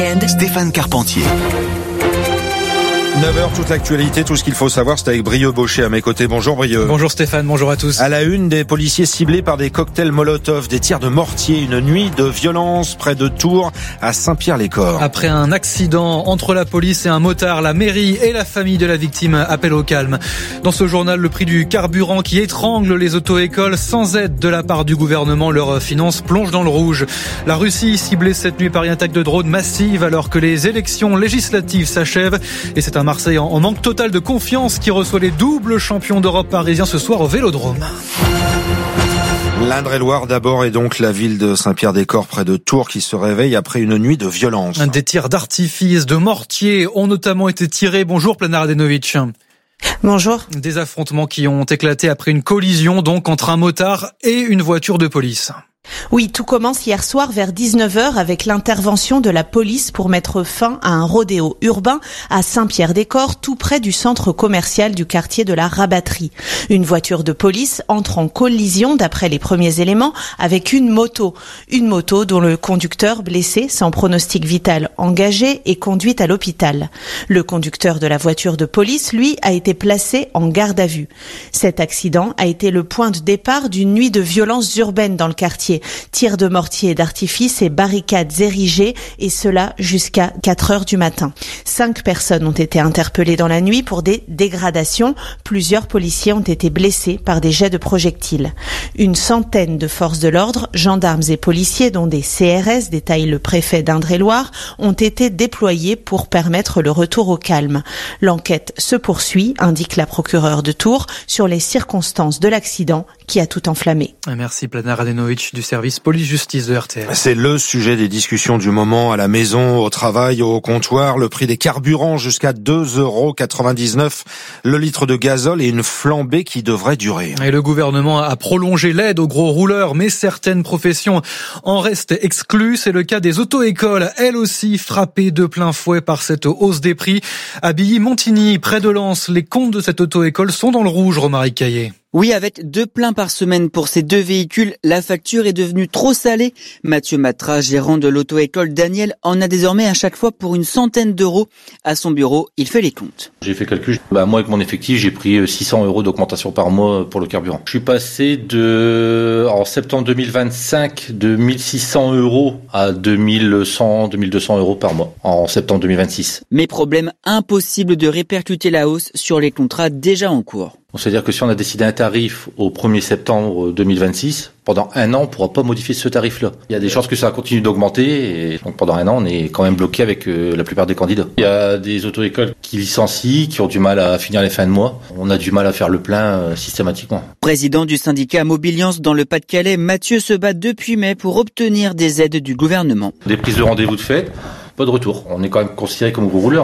Stéphane Carpentier. 9h, toute l'actualité, tout ce qu'il faut savoir, c'est avec Brieux Baucher à mes côtés. Bonjour Brieux. Bonjour Stéphane, bonjour à tous. À la une, des policiers ciblés par des cocktails Molotov, des tirs de mortier, une nuit de violence près de Tours, à Saint-Pierre-les-Corps. Après un accident entre la police et un motard, la mairie et la famille de la victime appellent au calme. Dans ce journal, le prix du carburant qui étrangle les auto-écoles sans aide de la part du gouvernement, leurs finances plongent dans le rouge. La Russie ciblée cette nuit par une attaque de drone massive alors que les élections législatives s'achèvent. Et c'est un Marseille en manque total de confiance qui reçoit les doubles champions d'Europe parisiens ce soir au Vélodrome. L'Indre-et-Loire d'abord, et donc la ville de Saint-Pierre-des-Corps près de Tours qui se réveille après une nuit de violence. Des tirs d'artifice, de mortier ont notamment été tirés. Bonjour Planar Radenovic. Bonjour. Des affrontements qui ont éclaté après une collision donc entre un motard et une voiture de police. Oui, tout commence hier soir vers 19h avec l'intervention de la police pour mettre fin à un rodéo urbain à Saint-Pierre-des-Corps, tout près du centre commercial du quartier de la Rabatterie. Une voiture de police entre en collision, d'après les premiers éléments, avec une moto. Une moto dont le conducteur, blessé, sans pronostic vital engagé, est conduit à l'hôpital. Le conducteur de la voiture de police, lui, a été placé en garde à vue. Cet accident a été le point de départ d'une nuit de violences urbaines dans le quartier. Tirs de mortier et d'artifice et barricades érigées, et cela jusqu'à 4h du matin. 5 personnes ont été interpellées dans la nuit pour des dégradations. Plusieurs policiers ont été blessés par des jets de projectiles. Une centaine de forces de l'ordre, gendarmes et policiers, dont des CRS, détaille le préfet d'Indre-et-Loire, ont été déployés pour permettre le retour au calme. L'enquête se poursuit, indique la procureure de Tours, sur les circonstances de l'accident qui a tout enflammé. Merci Planar Radenovic du service police-justice de RTL. C'est le sujet des discussions du moment, à la maison, au travail, au comptoir. Le prix des carburants jusqu'à 2,99 € le litre de gazole et une flambée qui devrait durer. Et le gouvernement a prolongé l'aide aux gros rouleurs, mais certaines professions en restent exclues. C'est le cas des auto-écoles, elles aussi frappées de plein fouet par cette hausse des prix. À Billy-Montigny, près de Lens, les comptes de cette auto-école sont dans le rouge, Romaric Caillé. Oui, avec 2 pleins par semaine pour ces 2 véhicules, la facture est devenue trop salée. Mathieu Matra, gérant de l'auto-école Daniel, en a désormais à chaque fois pour une centaine d'euros. À son bureau, il fait les comptes. J'ai fait le calcul. Moi, avec mon effectif, j'ai pris 600 € d'augmentation par mois pour le carburant. Je suis passé en septembre 2025, de 1600 € à 2100, 2200 € par mois en septembre 2026. Mais problème, impossible de répercuter la hausse sur les contrats déjà en cours. C'est-à-dire que si on a décidé un tarif au 1er septembre 2026, pendant un an, on ne pourra pas modifier ce tarif-là. Il y a des chances que ça continue d'augmenter, et donc pendant un an, on est quand même bloqué avec la plupart des candidats. Il y a des auto-écoles qui licencient, qui ont du mal à finir les fins de mois. On a du mal à faire le plein systématiquement. Président du syndicat Mobiliance dans le Pas-de-Calais, Mathieu se bat depuis mai pour obtenir des aides du gouvernement. Des prises de rendez-vous de fête, pas de retour. On est quand même considéré comme gros rouleur.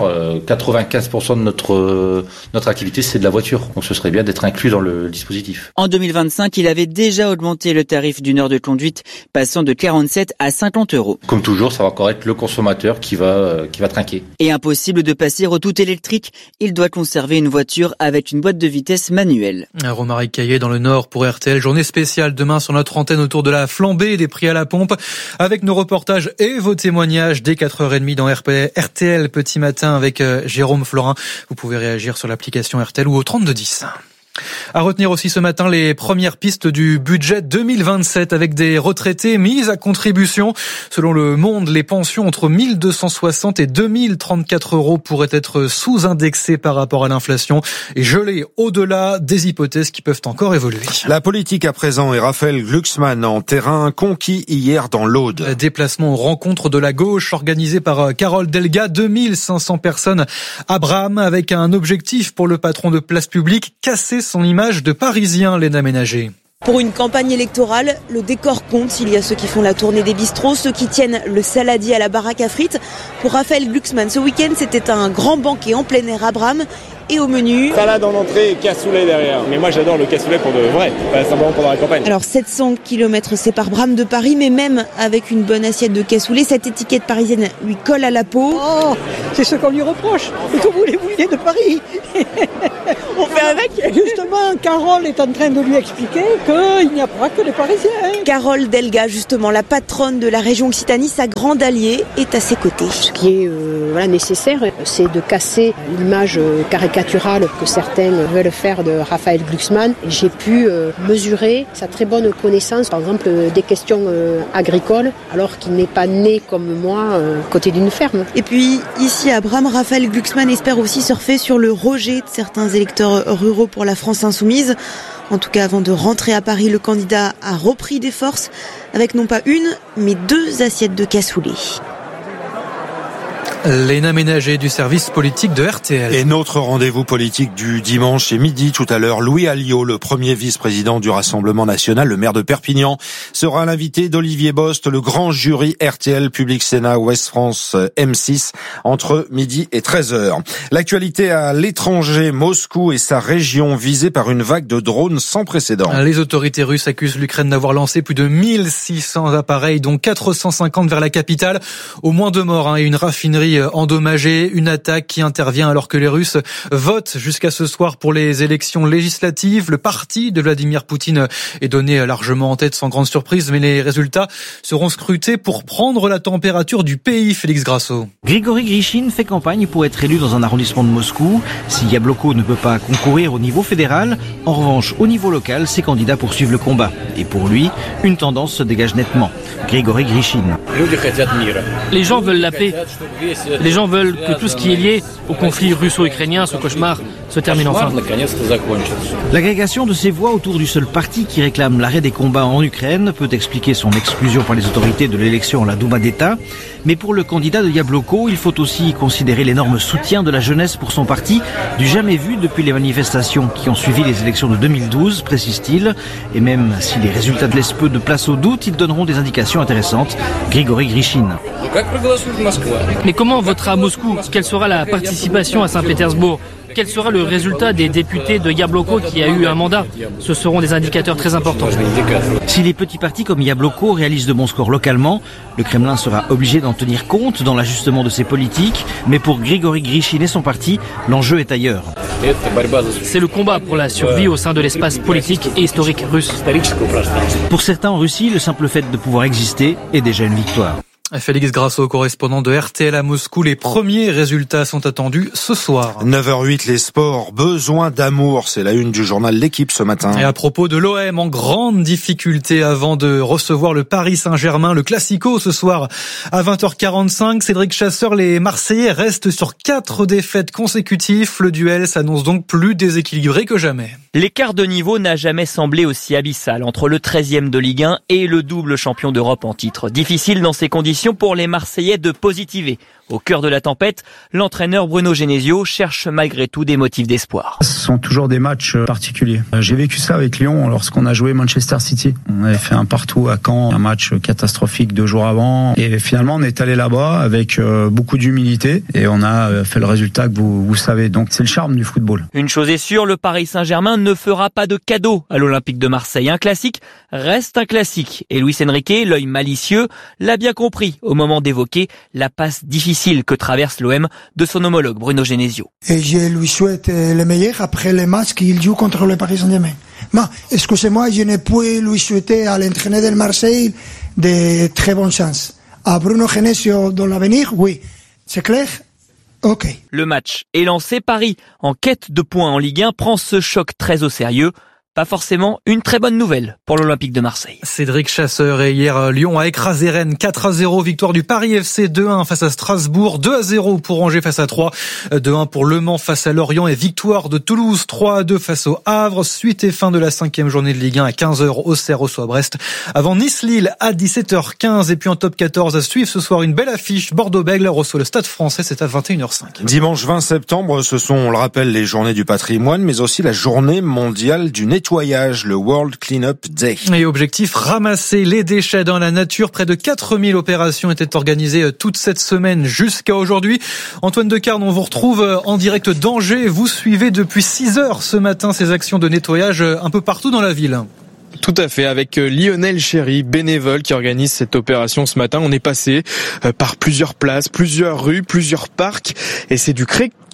95% de notre activité, c'est de la voiture. Donc ce serait bien d'être inclus dans le dispositif. En 2025, il avait déjà augmenté le tarif d'une heure de conduite, passant de 47 à 50 €. Comme toujours, ça va encore être le consommateur qui va trinquer. Et impossible de passer au tout électrique. Il doit conserver une voiture avec une boîte de vitesse manuelle. Romaric Caillé dans le Nord pour RTL. Journée spéciale demain sur notre antenne autour de la flambée des prix à la pompe, avec nos reportages et vos témoignages dès 4h30 dans RTL Petit Matin avec Jérôme Florin. Vous pouvez réagir sur l'application RTL ou au 3210. À retenir aussi ce matin les premières pistes du budget 2027 avec des retraités mis à contribution. Selon Le Monde, les pensions entre 1260 et 2034 € pourraient être sous-indexées par rapport à l'inflation et gelées au-delà, des hypothèses qui peuvent encore évoluer. La politique à présent et Raphaël Glucksmann en terrain conquis hier dans l'Aude. Déplacement aux rencontres de la gauche organisé par Carole Delga, 2500 personnes à Bram avec un objectif pour le patron de Place Publique, casser son image de Parisien, Léna Ménager. Pour une campagne électorale, le décor compte. Il y a ceux qui font la tournée des bistrots, ceux qui tiennent le saladier à la baraque à frites. Pour Raphaël Glucksmann, ce week-end, c'était un grand banquet en plein air à Bram. Et au menu, salade en entrée et cassoulet derrière. Mais moi j'adore le cassoulet pour de vrai, pas simplement pendant la campagne. Alors 700 km séparent Bram de Paris, mais même avec une bonne assiette de cassoulet, cette étiquette parisienne lui colle à la peau. Oh, c'est ce qu'on lui reproche. Et que voulez-vous, il est de Paris. On fait avec. Justement, Carole est en train de lui expliquer qu'il n'y a pas que les Parisiens. Carole Delga, justement, la patronne de la région Occitanie, sa grande alliée, est à ses côtés. Ce qui est nécessaire, c'est de casser l'image caricaturale que certains veulent faire de Raphaël Glucksmann. J'ai pu mesurer sa très bonne connaissance, par exemple, des questions agricoles, alors qu'il n'est pas né comme moi, côté d'une ferme. Et puis, ici à Bram, Raphaël Glucksmann espère aussi surfer sur le rejet de certains électeurs ruraux pour la France insoumise. En tout cas, avant de rentrer à Paris, le candidat a repris des forces avec non pas une, mais 2 assiettes de cassoulet. Léna Ménager du service politique de RTL. Et notre rendez-vous politique du dimanche est midi tout à l'heure. Louis Alliot, le premier vice-président du Rassemblement national, le maire de Perpignan, sera l'invité d'Olivier Bost, le grand jury RTL Public Sénat Ouest France M6 entre midi et 13h. L'actualité à l'étranger, Moscou et sa région visée par une vague de drones sans précédent. Les autorités russes accusent l'Ukraine d'avoir lancé plus de 1600 appareils, dont 450 vers la capitale. Au moins 2 morts et une raffinerie endommagée, une attaque qui intervient alors que les Russes votent jusqu'à ce soir pour les élections législatives. Le parti de Vladimir Poutine est donné largement en tête sans grande surprise, mais les résultats seront scrutés pour prendre la température du pays. Félix Grasso. Grigory Grishine fait campagne pour être élu dans un arrondissement de Moscou. Si Yabloko ne peut pas concourir au niveau fédéral, en revanche au niveau local, ses candidats poursuivent le combat. Et pour lui, une tendance se dégage nettement. Grigory Grishine. Les gens veulent la paix. Les gens veulent que tout ce qui est lié au conflit russo-ukrainien, ce cauchemar, se termine enfin. L'agrégation de ces voix autour du seul parti qui réclame l'arrêt des combats en Ukraine peut expliquer son exclusion par les autorités de l'élection à la Douma d'État. Mais pour le candidat de Yabloko, il faut aussi considérer l'énorme soutien de la jeunesse pour son parti, du jamais vu depuis les manifestations qui ont suivi les élections de 2012, précise-t-il. Et même si les résultats laissent peu de place au doute, ils donneront des indications intéressantes. Grigory Grishine. Mais comment on votera à Moscou? Quelle sera la participation à Saint-Pétersbourg? Quel sera le résultat des députés de Yabloko qui a eu un mandat? Ce seront des indicateurs très importants. Si les petits partis comme Yabloko réalisent de bons scores localement, le Kremlin sera obligé d'en tenir compte dans l'ajustement de ses politiques. Mais pour Grigory Grishine et son parti, l'enjeu est ailleurs. C'est le combat pour la survie au sein de l'espace politique et historique russe. Pour certains en Russie, le simple fait de pouvoir exister est déjà une victoire. Félix Grasso, correspondant de RTL à Moscou. Les premiers résultats sont attendus ce soir. 9h08, les sports. Besoin d'amour, c'est la une du journal L'Équipe ce matin. Et à propos de l'OM, en grande difficulté avant de recevoir le Paris Saint-Germain, le Classico ce soir à 20h45. Cédric Chasseur, les Marseillais restent sur 4 défaites consécutives. Le duel s'annonce donc plus déséquilibré que jamais. L'écart de niveau n'a jamais semblé aussi abyssal entre le 13e de Ligue 1 et le double champion d'Europe en titre. Difficile dans ces conditions pour les Marseillais de positiver. Au cœur de la tempête, l'entraîneur Bruno Genesio cherche malgré tout des motifs d'espoir. Ce sont toujours des matchs particuliers. J'ai vécu ça avec Lyon lorsqu'on a joué Manchester City. On avait fait un partout à Caen, un match catastrophique 2 jours avant. Et finalement, on est allé là-bas avec beaucoup d'humilité et on a fait le résultat que vous savez. Donc c'est le charme du football. Une chose est sûre, le Paris Saint-Germain ne fera pas de cadeau à l'Olympique de Marseille. Un classique reste un classique. Et Luis Enrique, l'œil malicieux, l'a bien compris au moment d'évoquer la passe difficile que traverse l'OM de son homologue Bruno Genesio. Et je lui souhaite le meilleur après les matchs qu'il joue contre le Paris Saint-Germain. Mais, excusez-moi, je ne peux lui souhaiter à l'entraîneur de Marseille de très bonnes chances. À Bruno Genesio dans l'avenir, oui. C'est clair? Ok. Le match est lancé. Paris, en quête de points en Ligue 1, prend ce choc très au sérieux. Pas forcément une très bonne nouvelle pour l'Olympique de Marseille. Cédric Chasseur, et hier Lyon a écrasé Rennes 4-0, victoire du Paris FC 2-1 face à Strasbourg, 2-0 pour Angers face à Troyes, 2-1 pour Le Mans face à Lorient et victoire de Toulouse 3-2 face au Havre. Suite et fin de la 5e journée de Ligue 1 à 15h, Auxerre reçoit Brest avant Nice-Lille à 17h15. Et puis en top 14 à suivre ce soir une belle affiche, Bordeaux-Bègles reçoit le Stade Français, c'est à 21h05. Dimanche 20 septembre, ce sont, on le rappelle, les journées du patrimoine, mais aussi la journée mondiale du nettoyage, le World Cleanup Day. Et objectif, ramasser les déchets dans la nature. Près de 4000 opérations étaient organisées toute cette semaine jusqu'à aujourd'hui. Antoine Decarne, on vous retrouve en direct d'Angers. Vous suivez depuis 6h ce matin ces actions de nettoyage un peu partout dans la ville. Tout à fait, avec Lionel Chéry, bénévole qui organise cette opération ce matin. On est passé par plusieurs places, plusieurs rues, plusieurs parcs et c'est du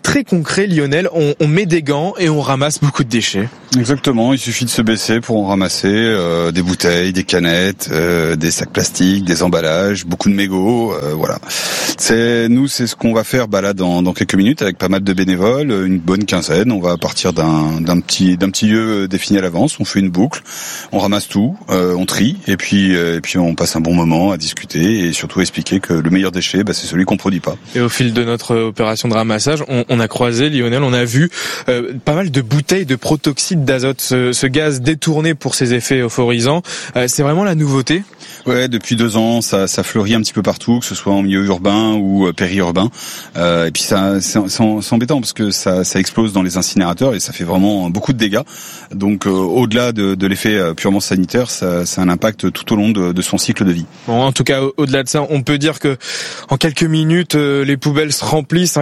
très concret, Lionel. On met des gants et on ramasse beaucoup de déchets. Exactement, il suffit de se baisser pour en ramasser des bouteilles, des canettes, des sacs plastiques, des emballages, beaucoup de mégots, voilà. C'est ce qu'on va faire là dans quelques minutes avec pas mal de bénévoles, une bonne quinzaine. On va partir d'un petit lieu défini à l'avance, on fait une boucle, on ramasse tout, on trie et puis on passe un bon moment à discuter et surtout expliquer que le meilleur déchet, c'est celui qu'on produit pas. Et au fil de notre opération de ramassage, on a croisé, Lionel, on a vu pas mal de bouteilles de protoxyde d'azote, ce gaz détourné pour ses effets euphorisants. C'est vraiment la nouveauté? Ouais, depuis 2 ans, ça fleurit un petit peu partout, que ce soit en milieu urbain ou périurbain. Et puis c'est embêtant parce que ça explose dans les incinérateurs et ça fait vraiment beaucoup de dégâts. Donc au-delà de l'effet purement sanitaire, ça a un impact tout au long de son cycle de vie. Bon, en tout cas, au-delà de ça, on peut dire que en quelques minutes, les poubelles se remplissent.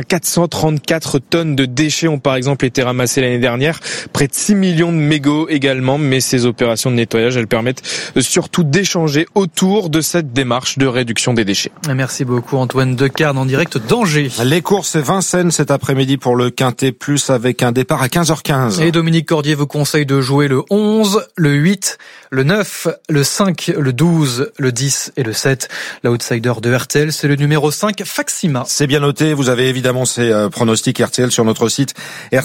434 tonnes de déchets ont par exemple été ramassées l'année dernière. Près de 6 millions de mégots également. Mais ces opérations de nettoyage, elles permettent surtout d'échanger autour de cette démarche de réduction des déchets. Merci beaucoup Antoine Decarne en direct d'Angers. Les courses et Vincennes cet après-midi pour le Quintet Plus avec un départ à 15h15. Et Dominique Cordier vous conseille de jouer le 11, le 8, le 9, le 5, le 12, le 10 et le 7. L'outsider de RTL, c'est le numéro 5, Faxima. C'est bien noté, vous avez évidemment ces pronostics RTL sur notre site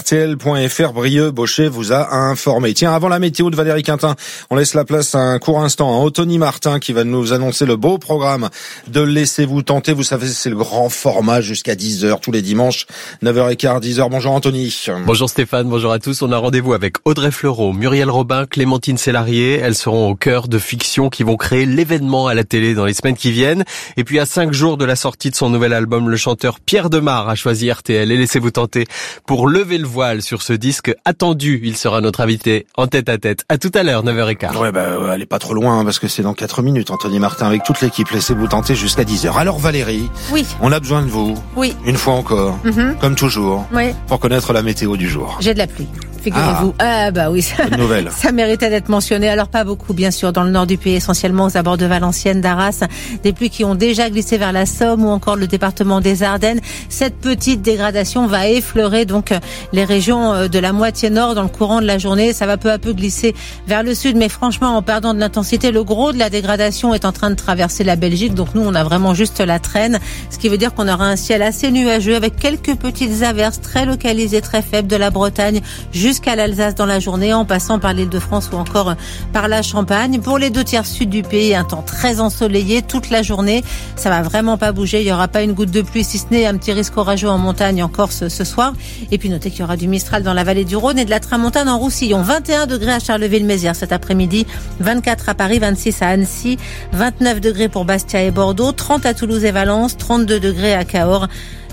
rtl.fr. Brieux Baucher vous a informé. Tiens, avant la météo de Valérie Quintin, on laisse la place à un court instant à Anthony Martin qui va nous annoncer le beau programme de Laissez-vous tenter. Vous savez, c'est le grand format jusqu'à 10h tous les dimanches, 9h15, 10h. Bonjour Anthony. Bonjour Stéphane, bonjour à tous. On a rendez-vous avec Audrey Fleurot, Muriel Robin, Clémentine Sélarié. Elles seront au cœur de fictions qui vont créer l'événement à la télé dans les semaines qui viennent. Et puis à 5 jours de la sortie de son nouvel album, le chanteur Pierre Demar a choisi RTL et Laissez-vous tenter pour lever le voile sur ce disque attendu. Il sera notre invité en tête à tête. À tout à l'heure, 9h15. Ouais, elle est pas trop loin parce que c'est dans 4 minutes, Anthony Martin, avec toute l'équipe. Laissez-vous tenter jusqu'à 10h. Alors Valérie, oui, on a besoin de vous. Oui. Une fois encore, comme toujours, oui, pour connaître la météo du jour. J'ai de la pluie. Figurez-vous. Oui. Bonne nouvelle. Ça méritait d'être mentionné. Alors pas beaucoup, bien sûr, dans le nord du pays, essentiellement aux abords de Valenciennes, d'Arras. Des pluies qui ont déjà glissé vers la Somme ou encore le département des Ardennes. Cette petite dégradation va effleurer donc les régions de la moitié nord dans le courant de la journée. Ça va peu à peu glisser vers le sud, mais franchement, en perdant de l'intensité, le gros de la dégradation est en train de traverser la Belgique. Donc nous, on a vraiment juste la traîne. Ce qui veut dire qu'on aura un ciel assez nuageux avec quelques petites averses très localisées, très faibles de la Bretagne jusqu'à l'Alsace dans la journée, en passant par l'Île-de-France ou encore par la Champagne. Pour les 2/3 sud du pays, un temps très ensoleillé toute la journée. Ça va vraiment pas bouger. Il y aura pas une goutte de pluie, si ce n'est un petit risque orageux en montagne en Corse ce soir. Et puis notez qu'il y aura du Mistral dans la vallée du Rhône et de la Tramontane en Roussillon. 21 degrés à Charleville-Mézières cet après-midi, 24 à Paris, 26 à Annecy, 29 degrés pour Bastia et Bordeaux, 30 à Toulouse et Valence, 32 degrés à Cahors,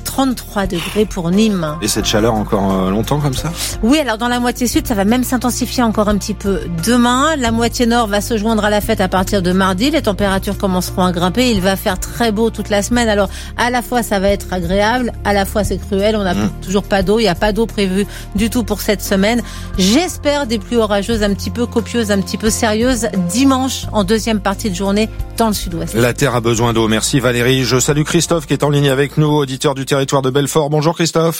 33 degrés pour Nîmes. Et cette chaleur encore longtemps comme ça? Oui, alors dans la moitié sud, ça va même s'intensifier encore un petit peu demain. La moitié nord va se joindre à la fête à partir de mardi. Les températures commenceront à grimper. Il va faire très beau toute la semaine. Alors, à la fois, ça va être agréable. À la fois, c'est cruel. On n'a toujours pas d'eau. Il n'y a pas d'eau prévue du tout pour cette semaine. J'espère des pluies orageuses un petit peu copieuses, un petit peu sérieuses dimanche en deuxième partie de journée dans le sud-ouest. La terre a besoin d'eau. Merci Valérie. Je salue Christophe qui est en ligne avec nous, auditeur du territoire de Belfort. Bonjour Christophe.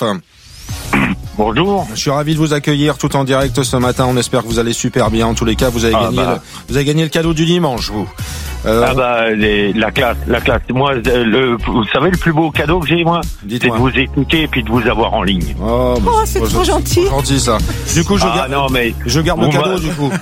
Bonjour. Je suis ravi de vous accueillir tout en direct ce matin. On espère que vous allez super bien. En tous les cas, vous avez gagné le cadeau du dimanche, vous. La classe. Moi, vous savez, le plus beau cadeau que j'ai, moi, c'est de vous écouter et puis de vous avoir en ligne. Oh, c'est trop gentil. C'est gentil, ça. Du coup, je garde le cadeau, du coup.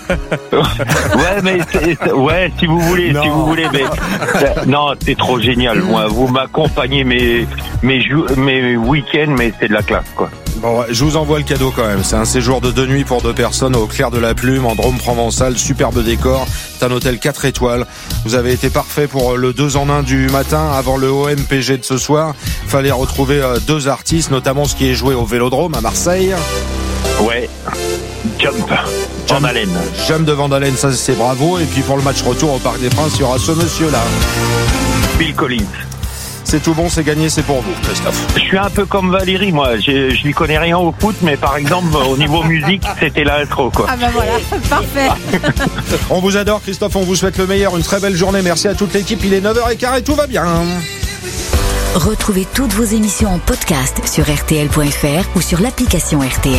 Ouais, si vous voulez, mais non, c'est trop génial. Moi, vous m'accompagnez mes week-ends, mais c'est de la classe, quoi. Bon, je vous envoie le cadeau quand même. C'est un séjour de 2 nuits pour 2 personnes au Clair de la Plume, en Drôme provençal. Superbe décor. C'est un hôtel 4 étoiles. Vous avez été parfait pour le 2 en 1 du matin avant le OMPG de ce soir. Fallait retrouver 2 artistes, notamment ce qui est joué au Vélodrome à Marseille. Ouais. Jump de Vandalen, ça c'est bravo. Et puis pour le match retour au Parc des Princes, il y aura ce monsieur-là. Bill Collins. C'est tout bon, c'est gagné, c'est pour vous, Christophe. Je suis un peu comme Valérie, moi. Je lui connais rien au foot, mais par exemple, au niveau musique, c'était l'intro, quoi. Ah ben voilà, parfait. On vous adore, Christophe, on vous souhaite le meilleur. Une très belle journée. Merci à toute l'équipe. Il est 9h15 et tout va bien. Retrouvez toutes vos émissions en podcast sur rtl.fr ou sur l'application RTL.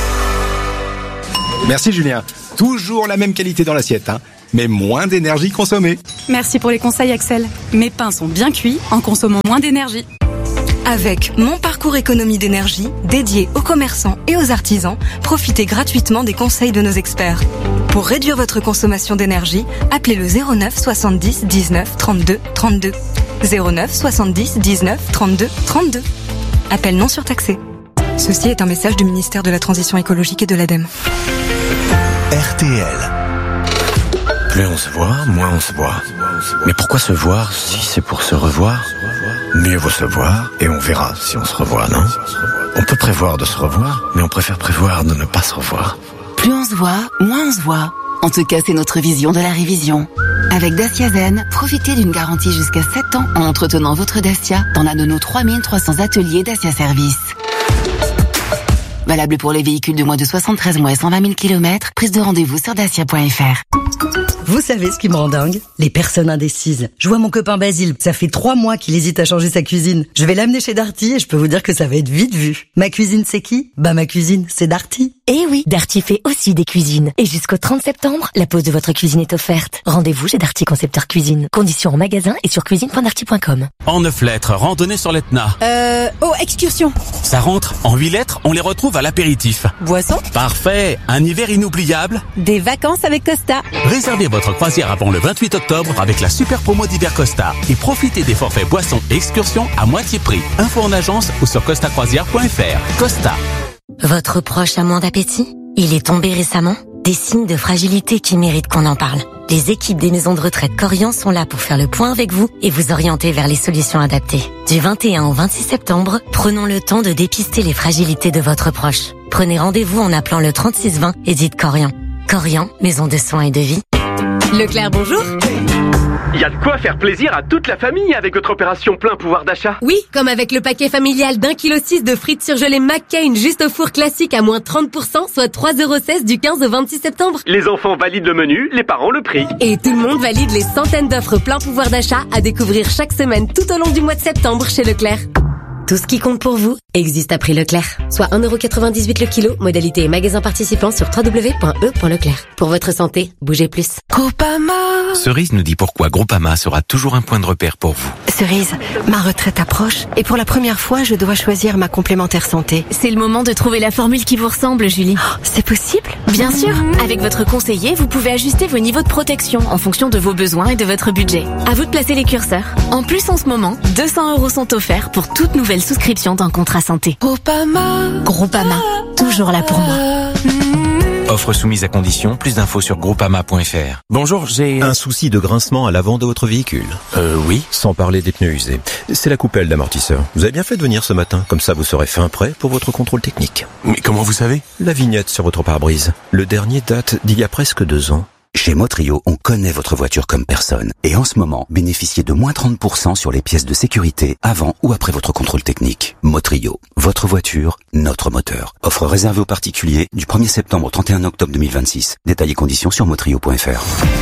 Merci Julien. Toujours la même qualité dans l'assiette, mais moins d'énergie consommée. Merci pour les conseils Axel. Mes pains sont bien cuits en consommant moins d'énergie. Avec Mon Parcours Économie d'énergie, dédié aux commerçants et aux artisans, profitez gratuitement des conseils de nos experts. Pour réduire votre consommation d'énergie, appelez le 09 70 19 32 32. 09 70 19 32 32. Appel non surtaxé. Ceci est un message du ministère de la Transition écologique et de l'ADEME. RTL. Plus on se voit, moins on se voit. Mais pourquoi se voir si c'est pour se revoir ? Mieux vaut se voir et on verra si on se revoit, non ? On peut prévoir de se revoir, mais on préfère prévoir de ne pas se revoir. Plus on se voit, moins on se voit. En tout cas, c'est notre vision de la révision. Avec Dacia Zen, profitez d'une garantie jusqu'à 7 ans en entretenant votre Dacia dans l'un de nos 3300 ateliers Dacia Service. Valable pour les véhicules de moins de 73 mois et 120 000 km. Prise de rendez-vous sur dacia.fr. Vous savez ce qui me rend dingue ? Les personnes indécises. Je vois mon copain Basile, ça fait 3 mois qu'il hésite à changer sa cuisine. Je vais l'amener chez Darty et je peux vous dire que ça va être vite vu. Ma cuisine, c'est qui ? Ma cuisine, c'est Darty. Eh oui, Darty fait aussi des cuisines. Et jusqu'au 30 septembre, la pose de votre cuisine est offerte. Rendez-vous chez Darty Concepteur Cuisine. Conditions en magasin et sur cuisine.darty.com. En 9 lettres, randonnée sur l'Etna. Excursion. Ça rentre. En 8 lettres, on les retrouve à l'apéritif. Boisson. Parfait. Un hiver inoubliable. Des vacances avec Costa. Réservez votre croisière avant le 28 octobre avec la super promo d'hiver Costa. Et profitez des forfaits boissons et excursions à moitié prix. Info en agence ou sur costacroisière.fr. Costa. Votre proche a moins d'appétit ? Il est tombé récemment ? Des signes de fragilité qui méritent qu'on en parle. Les équipes des maisons de retraite Corian sont là pour faire le point avec vous et vous orienter vers les solutions adaptées. Du 21 au 26 septembre, prenons le temps de dépister les fragilités de votre proche. Prenez rendez-vous en appelant le 3620 et dites Corian. Corian, maison de soins et de vie. Leclerc, bonjour. Il y a de quoi faire plaisir à toute la famille avec votre opération plein pouvoir d'achat. Oui, comme avec le paquet familial d'1,6 kg de frites surgelées McCain juste au four classique à moins 30%, soit 3,16€ du 15 au 26 septembre. Les enfants valident le menu, les parents le prix. Et tout le monde valide les centaines d'offres plein pouvoir d'achat à découvrir chaque semaine tout au long du mois de septembre chez Leclerc. Tout ce qui compte pour vous existe à prix Leclerc. Soit 1,98€ le kilo, modalité et magasin participant sur www.e.leclerc. Pour votre santé, bougez plus. Groupama. Cerise nous dit pourquoi Groupama sera toujours un point de repère pour vous. Cerise, ma retraite approche et pour la première fois, je dois choisir ma complémentaire santé. C'est le moment de trouver la formule qui vous ressemble, Julie. Oh, c'est possible ? Bien sûr. Avec votre conseiller, vous pouvez ajuster vos niveaux de protection en fonction de vos besoins et de votre budget. À vous de placer les curseurs. En plus, en ce moment, 200€ sont offerts pour toute nouvelle souscription d'un contrat santé. Groupama, toujours là pour moi. Offre soumise à condition, plus d'infos sur groupama.fr. Bonjour, j'ai un souci de grincement à l'avant de votre véhicule. Oui. Sans parler des pneus usés. C'est la coupelle d'amortisseur. Vous avez bien fait de venir ce matin, comme ça vous serez fin prêt pour votre contrôle technique. Mais comment vous savez ? La vignette sur votre pare-brise. Le dernier date d'il y a presque 2 ans. Chez Motrio, on connaît votre voiture comme personne. Et en ce moment, bénéficiez de moins 30% sur les pièces de sécurité avant ou après votre contrôle technique. Motrio, votre voiture, notre moteur. Offre réservée aux particuliers du 1er septembre au 31 octobre 2026. Détails et conditions sur motrio.fr.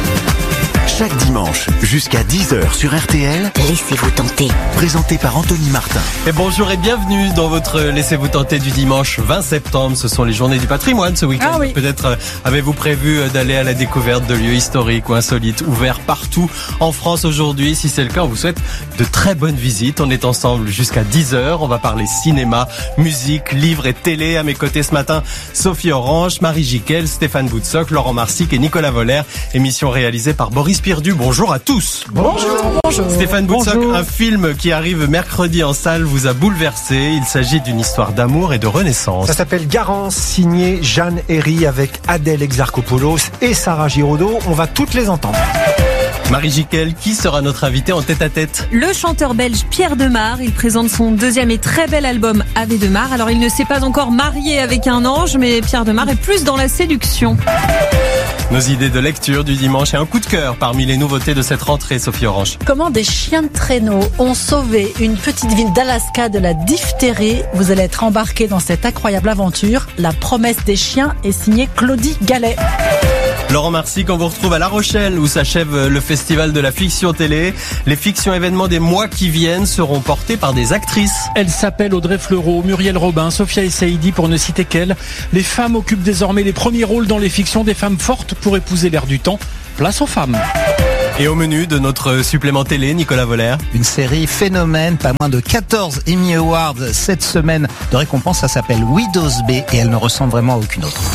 Chaque dimanche, jusqu'à 10h sur RTL, Laissez-vous tenter. présenté par Anthony Martin. Et bonjour et bienvenue dans votre Laissez-vous tenter du dimanche 20 septembre. Ce sont les journées du patrimoine ce week-end. Ah oui. Peut-être avez-vous prévu d'aller à la découverte de lieux historiques ou insolites ouverts partout en France aujourd'hui. Si c'est le cas, on vous souhaite de très bonnes visites. On est ensemble jusqu'à 10h. On va parler cinéma, musique, livres et télé. À mes côtés ce matin, Sophie Orange, Marie Jiquel, Stéphane Boutsock, Laurent Marsic et Nicolas Voller. Émission réalisée par Boris Pirdu. Bonjour à tous. Bonjour. Stéphane Boutsock, un film qui arrive mercredi en salle vous a bouleversé. Il s'agit d'une histoire d'amour et de renaissance. Ça s'appelle Garance, signé Jeanne Herry avec Adèle Exarchopoulos et Sarah Giraudot. On va toutes les entendre. Marie Jiquel, qui sera notre invité en tête-à-tête ? Le chanteur belge Pierre Demar, il présente son deuxième et très bel album Ave Demar. Alors il ne s'est pas encore marié avec un ange, mais Pierre Demar est plus dans la séduction. Nos idées de lecture du dimanche et un coup de cœur parmi les nouveautés de cette rentrée, Sophie Orange. Comment des chiens de traîneau ont sauvé une petite ville d'Alaska de la diphtérie. Vous allez être embarqué dans cette incroyable aventure. La promesse des chiens est signée Claudie Gallet. Laurent Marcy, qu'on vous retrouve à La Rochelle où s'achève le festival de la fiction télé. Les fictions événements des mois qui viennent seront portées par des actrices. Elles s'appellent Audrey Fleurot, Muriel Robin, Sophia Essaidi pour ne citer qu'elles. Les femmes occupent désormais les premiers rôles dans les fictions, des femmes fortes pour épouser l'air du temps. Place aux femmes. Et au menu de notre supplément télé, Nicolas Voller. Une série phénomène, pas moins de 14 Emmy Awards cette semaine de récompense. Ça s'appelle Widow's Bay et elle ne ressemble vraiment à aucune autre.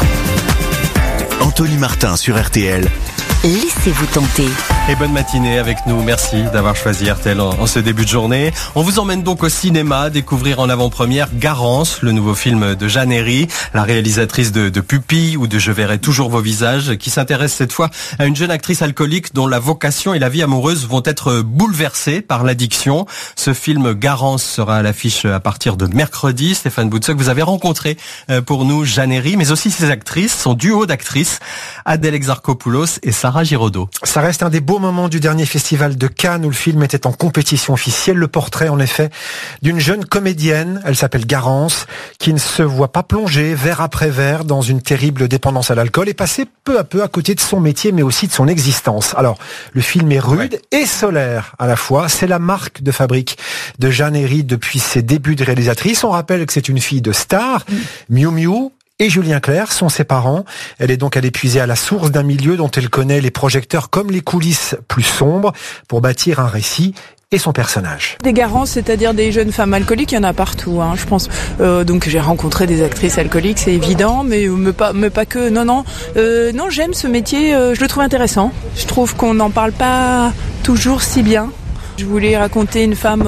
Anthony Martin sur RTL. Laissez-vous tenter. Et bonne matinée avec nous. Merci d'avoir choisi RTL en ce début de journée. On vous emmène donc au cinéma découvrir en avant-première Garance, le nouveau film de Jeanne Herry, la réalisatrice de Pupille ou de Je verrai toujours vos visages, qui s'intéresse cette fois à une jeune actrice alcoolique dont la vocation et la vie amoureuse vont être bouleversées par l'addiction. Ce film Garance sera à l'affiche à partir de mercredi. Stéphane Boutsock, vous avez rencontré pour nous Jeanne Herry, mais aussi ses actrices, son duo d'actrices, Adèle Exarchopoulos et Sarah Giraudot. Ça reste un des beaux moments du dernier festival de Cannes où le film était en compétition officielle. Le portrait, en effet, d'une jeune comédienne, elle s'appelle Garance, qui ne se voit pas plonger verre après verre dans une terrible dépendance à l'alcool et passer peu à peu à côté de son métier, mais aussi de son existence. Alors, le film est rude et solaire à la fois. C'est la marque de fabrique de Jeanne Herry depuis ses débuts de réalisatrice. On rappelle que c'est une fille de star, Miu Miu, et Julien Clerc sont ses parents. Elle est donc allée puiser à la source d'un milieu dont elle connaît les projecteurs comme les coulisses plus sombres pour bâtir un récit et son personnage. Des Garances, c'est-à-dire des jeunes femmes alcooliques, il y en a partout, je pense. Donc j'ai rencontré des actrices alcooliques, c'est évident, mais pas que. Non, j'aime ce métier, je le trouve intéressant. Je trouve qu'on n'en parle pas toujours si bien. Je voulais raconter une femme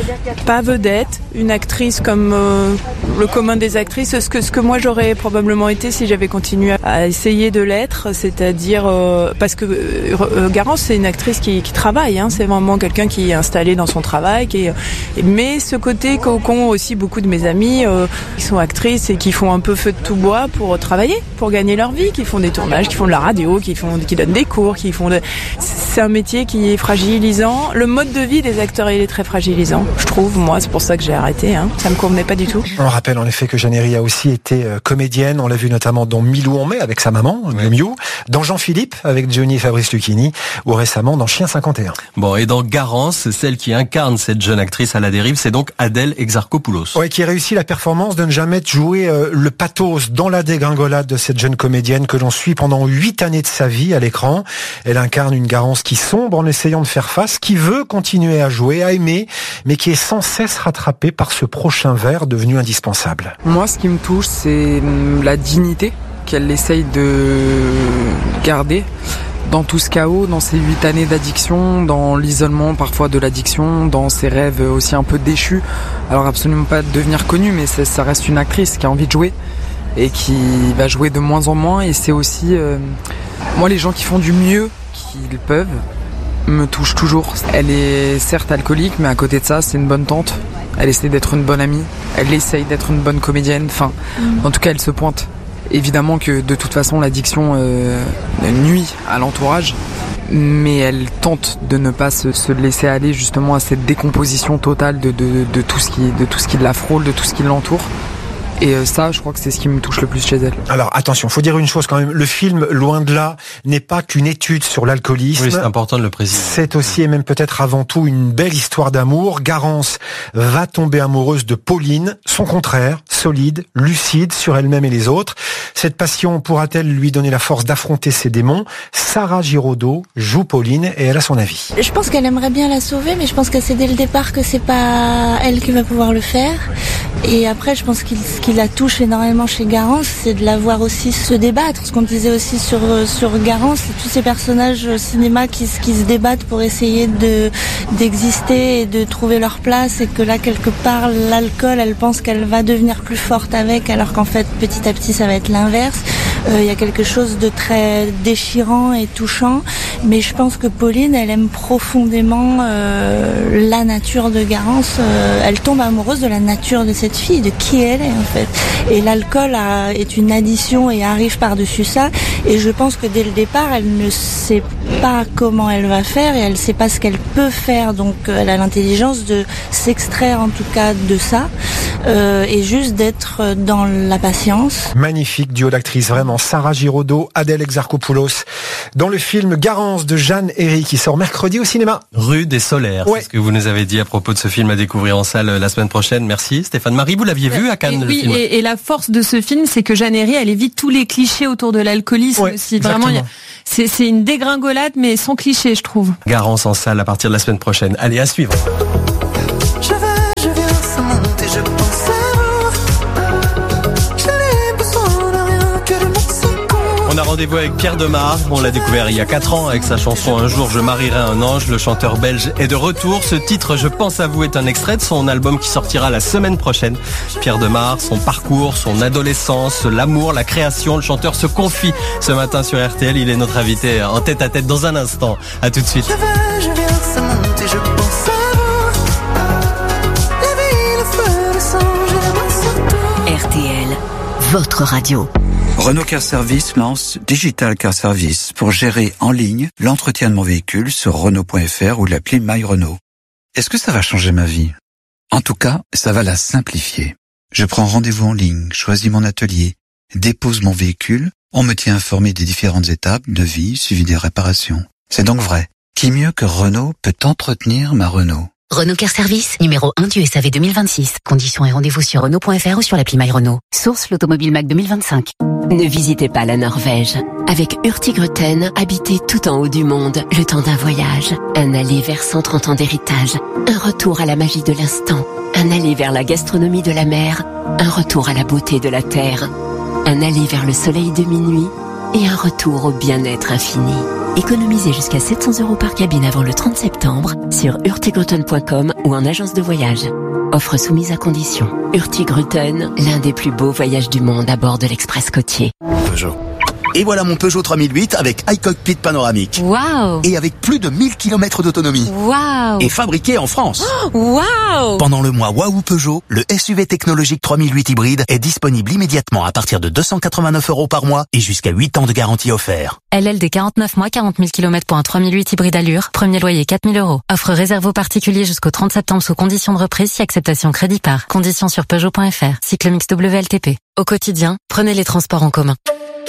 pas vedette, une actrice comme le commun des actrices, ce que moi j'aurais probablement été si j'avais continué à essayer de l'être, c'est-à-dire parce que Garance c'est une actrice qui travaille, c'est vraiment quelqu'un qui est installé dans son travail, mais ce côté qu'ont aussi beaucoup de mes amis qui sont actrices et qui font un peu feu de tout bois pour travailler, pour gagner leur vie, qui font des tournages, qui font de la radio, qui donnent des cours, c'est un métier qui est fragilisant. Le mode de vie des acteurs, il est très fragilisant, je trouve. Moi, c'est pour ça que j'ai arrêté. Ça me convenait pas du tout. On rappelle en effet que Jeanne Herry a aussi été comédienne. On l'a vu notamment dans Milou en mai avec sa maman, Miu Miu, dans Jean-Philippe avec Johnny et Fabrice Lucchini, ou récemment dans Chien 51. Bon, et dans Garance, celle qui incarne cette jeune actrice à la dérive, c'est donc Adèle Exarchopoulos. Ouais, qui réussit la performance de ne jamais jouer le pathos dans la dégringolade de cette jeune comédienne que l'on suit pendant 8 années de sa vie à l'écran. Elle incarne une Garance qui sombre en essayant de faire face, qui veut continuer à jouer, à aimer, mais qui est sans cesse rattrapée par ce prochain verre devenu indispensable. Moi, ce qui me touche, c'est la dignité qu'elle essaye de garder dans tout ce chaos, dans ces 8 années d'addiction, dans l'isolement parfois de l'addiction, dans ses rêves aussi un peu déchus. Alors absolument pas de devenir connue, mais ça reste une actrice qui a envie de jouer et qui va jouer de moins en moins. Et c'est aussi, moi, les gens qui font du mieux qu'ils peuvent me touchent toujours. Elle est certes alcoolique, mais à côté de ça, c'est une bonne tante. Elle essaie d'être une bonne amie. Elle essaye d'être une bonne comédienne. Enfin, en tout cas, elle se pointe. Évidemment que de toute façon, l'addiction nuit à l'entourage, mais elle tente de ne pas se laisser aller justement à cette décomposition totale de tout ce qui la frôle, de tout ce qui l'entoure. Et ça, je crois que c'est ce qui me touche le plus chez elle. Alors attention, faut dire une chose quand même. Le film, loin de là, n'est pas qu'une étude sur l'alcoolisme. Oui, c'est important de le préciser. C'est aussi et même peut-être avant tout une belle histoire d'amour. Garance va tomber amoureuse de Pauline, son contraire, solide, lucide sur elle-même et les autres. Cette passion pourra-t-elle lui donner la force d'affronter ses démons? Sarah Giraudot joue Pauline et elle a son avis. Je pense qu'elle aimerait bien la sauver, mais je pense que c'est dès le départ que c'est pas elle qui va pouvoir le faire. Et après, je pense qu'il la touche énormément chez Garance, c'est de la voir aussi se débattre. Ce qu'on disait aussi sur Garance, c'est tous ces personnages au cinéma qui se débattent pour essayer d'exister et de trouver leur place, et que là, quelque part, l'alcool, elle pense qu'elle va devenir plus forte avec, alors qu'en fait, petit à petit, ça va être l'inverse. Il y a quelque chose de très déchirant et touchant, mais je pense que Pauline, elle aime profondément la nature de Garance. Elle tombe amoureuse de la nature de cette fille, de qui elle est en fait. Et l'alcool est une addition et arrive par-dessus ça. Et je pense que dès le départ, elle ne sait pas comment elle va faire et elle ne sait pas ce qu'elle peut faire. Donc elle a l'intelligence de s'extraire en tout cas de ça. et juste d'être dans la patience. Magnifique duo d'actrices, vraiment. Sarah Giraudot, Adèle Exarchopoulos. Dans le film Garance de Jeanne Herry qui sort mercredi au cinéma. Rude et solaire, c'est ce que vous nous avez dit à propos de ce film à découvrir en salle la semaine prochaine. Merci Stéphane. Marie, vous l'aviez vu à Cannes, le film? Et la force de ce film, c'est que Jeanne Herry, elle évite tous les clichés autour de l'alcoolisme aussi. Vraiment, c'est une dégringolade, mais sans cliché, je trouve. Garance en salle à partir de la semaine prochaine. Allez, à suivre. Je viens sans monter, je pense à vous. Je n'ai besoin de rien que de mon secours. On a rendez-vous avec Pierre Demar. On l'a découvert il y a 4 ans avec sa chanson Un jour je marierai un ange. Le chanteur belge est de retour. Ce titre, Je pense à vous, est un extrait de son album qui sortira la semaine prochaine. Pierre Demar, son parcours, son adolescence, l'amour, la création. Le chanteur se confie ce matin sur RTL. Il est notre invité en tête à tête dans un instant. À tout de suite. Je viens sans monter, je pense à vous. La vie, le feu, le sang, j'ai la RTL, votre radio. Renault Car Service lance Digital Car Service pour gérer en ligne l'entretien de mon véhicule sur Renault.fr ou l'appli My Renault. Est-ce que ça va changer ma vie? En tout cas, ça va la simplifier. Je prends rendez-vous en ligne, choisis mon atelier, dépose mon véhicule, on me tient informé des différentes étapes, devis, suivi des réparations. C'est donc vrai. Qui mieux que Renault peut entretenir ma Renault? Renault Car Service, numéro 1 du SAV 2026. Conditions et rendez-vous sur Renault.fr ou sur l'appli My Renault. Source l'Automobile Mac 2025. Ne visitez pas la Norvège. Avec Hurtigruten, habitez tout en haut du monde, le temps d'un voyage. Un aller vers 130 ans d'héritage. Un retour à la magie de l'instant. Un aller vers la gastronomie de la mer. Un retour à la beauté de la terre. Un aller vers le soleil de minuit. Et un retour au bien-être infini. Économisez jusqu'à 700 € par cabine avant le 30 septembre sur hurtigruten.com ou en agence de voyage. Offre soumise à condition. Hurtigruten, l'un des plus beaux voyages du monde à bord de l'Express côtier. Peugeot. Et voilà mon Peugeot 3008 avec iCockpit panoramique. Waouh! Et avec plus de 1000 km d'autonomie. Waouh! Et fabriqué en France. Waouh! Pendant le mois Waouh Peugeot, le SUV technologique 3008 hybride est disponible immédiatement à partir de 289 € par mois et jusqu'à 8 ans de garantie offert. LLD 49 mois, 40 000 km pour un 3008 hybride allure. Premier loyer 4 000 €. Offre réservée aux particuliers jusqu'au 30 septembre sous conditions de reprise si acceptation crédit par. Conditions sur Peugeot.fr. Cycle mix WLTP. Au quotidien, prenez les transports en commun.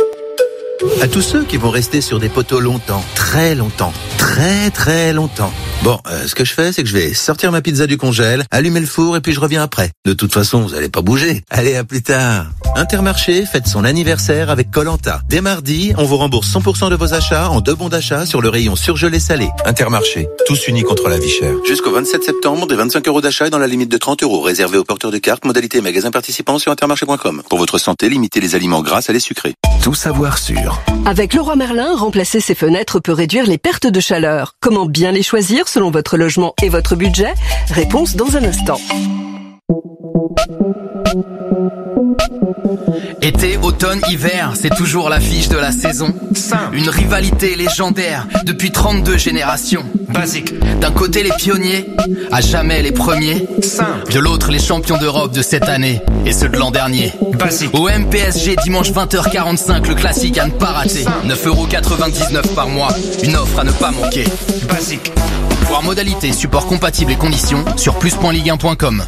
À tous ceux qui vont rester sur des poteaux longtemps, très longtemps, très longtemps. Bon, ce que je fais, c'est que je vais sortir ma pizza du congèle, allumer le four et puis je reviens après. De toute façon, vous allez pas bouger. Allez, à plus tard. Intermarché fête son anniversaire avec Koh-Lanta. Dès mardi, on vous rembourse 100% de vos achats en 2 bons d'achat sur le rayon surgelé salé. Intermarché, tous unis contre la vie chère. Jusqu'au 27 septembre, des 25 € d'achat et dans la limite de 30 € réservés aux porteurs de cartes, modalité magasin participant sur intermarché.com. Pour votre santé, limitez les aliments gras à les sucrés. Tout savoir sur. Avec Leroy Merlin, remplacer ses fenêtres peut réduire les pertes de chaleur. Comment bien les choisir selon votre logement et votre budget? Réponse dans un instant. Été, automne, hiver, c'est toujours l'affiche de la saison. Simple. Une rivalité légendaire depuis 32 générations. Basique. D'un côté les pionniers, à jamais les premiers. Simple. De l'autre les champions d'Europe de cette année et ceux de l'an dernier. Basique. Au MPSG dimanche 20h45, le classique à ne pas rater. 9,99 € par mois, une offre à ne pas manquer. Basique. Voir modalité, support compatible et conditions sur plus.ligue1.com.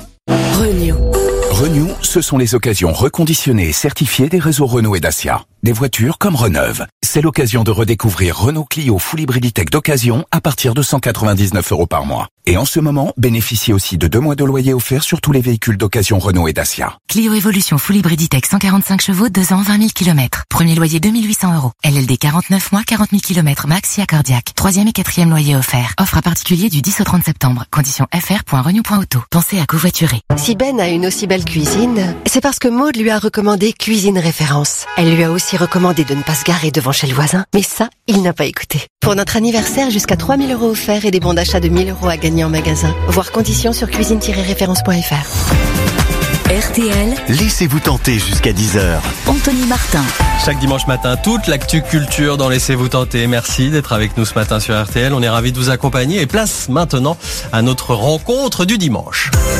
Renew, ce sont les occasions reconditionnées et certifiées des réseaux Renault et Dacia. Des voitures comme Reneuve. C'est l'occasion de redécouvrir Renault Clio Full Hybriditech d'occasion à partir de 199 € par mois. Et en ce moment, bénéficiez aussi de 2 mois de loyer offert sur tous les véhicules d'occasion Renault et Dacia. Clio Evolution Full Hybriditech 145 chevaux, 2 ans, 20 000 km. Premier loyer 2 800 €. LLD 49 mois, 40 000 km max et accordiaque. 3e et 4e loyer offert. Offre à particulier du 10 au 30 septembre. Conditions fr.renew.auto. Pensez à covoiturer. Si Ben a une aussi belle cuisine, c'est parce que Maud lui a recommandé Cuisine Référence. Elle lui a aussi recommandé de ne pas se garer devant chez le voisin, mais ça, il n'a pas écouté. Pour notre anniversaire, jusqu'à 3 000 € offerts et des bons d'achat de 1 000 € à gagner en magasin. Voir conditions sur cuisine-référence.fr. RTL. Laissez-vous tenter jusqu'à 10h. Anthony Martin. Chaque dimanche matin, toute l'actu culture dans Laissez-vous tenter. Merci d'être avec nous ce matin sur RTL. On est ravis de vous accompagner et place maintenant à notre rencontre du dimanche.